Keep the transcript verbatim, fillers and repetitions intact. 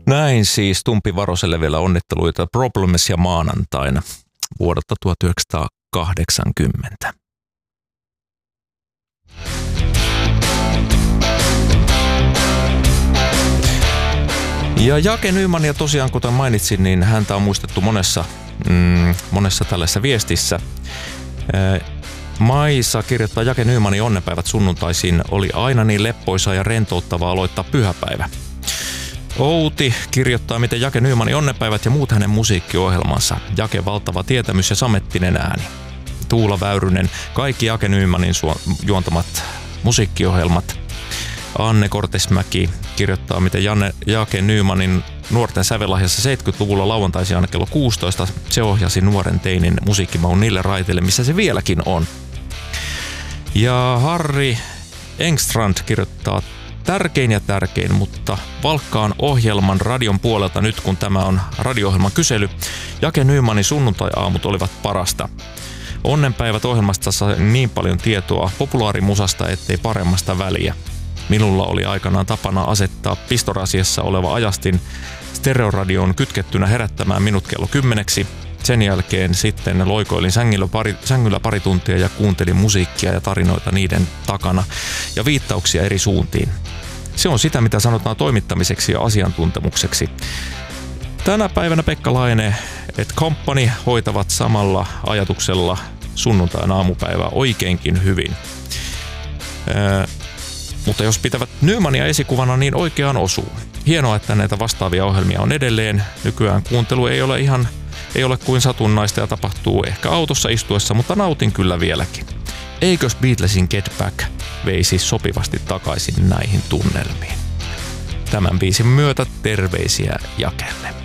Näin siis Tumpi Varoselle vielä onnitteluita Problems ja maanantaina vuodelta tuhatyhdeksänsataakahdeksankymmentä. Ja Jake Nymania tosiaan, kuten mainitsin, niin häntä on muistettu monessa, mm, monessa tällaisessa viestissä. Maisa kirjoittaa, Jake Nymanin onnenpäivät sunnuntaisin oli aina niin leppoisa ja rentouttavaa aloittaa pyhäpäivä. Outi kirjoittaa, miten Jake Nymanin onnenpäivät ja muut hänen musiikkiohjelmansa. Jake valtava tietämys ja samettinen ääni. Tuula Väyrynen, kaikki Jake Nymanin juontamat musiikkiohjelmat. Anne Kortesmäki kirjoittaa, miten Janne Jake Nymanin nuorten sävelahjassa seitsemänkymmentäluvulla lauantaisin aina kello kuusitoista se ohjasi nuoren teinin musiikkimaun niille raiteille, missä se vieläkin on. Ja Harri Engstrand kirjoittaa, tärkein ja tärkein, mutta valkkaan ohjelman radion puolelta nyt, kun tämä on radio-ohjelman kysely. Jake Nymanin sunnuntai-aamut olivat parasta. Onnenpäivät ohjelmasta sai niin paljon tietoa populaarimusasta, ettei paremmasta väliä. Minulla oli aikanaan tapana asettaa pistorasiassa oleva ajastin stereoradioon kytkettynä herättämään minut kello kymmeneksi. Sen jälkeen sitten loikoilin sängyllä pari, sängyllä pari tuntia ja kuuntelin musiikkia ja tarinoita niiden takana ja viittauksia eri suuntiin. Se on sitä, mitä sanotaan toimittamiseksi ja asiantuntemukseksi. Tänä päivänä Pekka Laine et Company hoitavat samalla ajatuksella sunnuntain aamupäivää oikeinkin hyvin. Öö, mutta jos pitävät Nymania esikuvana, niin oikeaan osuu. Hienoa, että näitä vastaavia ohjelmia on edelleen. Nykyään kuuntelu ei ole ihan ei ole kuin satunnaista ja tapahtuu ehkä autossa istuessa, mutta nautin kyllä vieläkin. Eikös Beatlesin Get Back veisi sopivasti takaisin näihin tunnelmiin? Tämän biisin myötä terveisiä Jakelle.